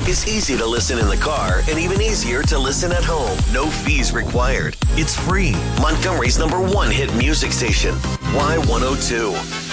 is easy to listen in the car and even easier to listen at home. No fees required. It's free. Montgomery's #1 hit music station, Y102.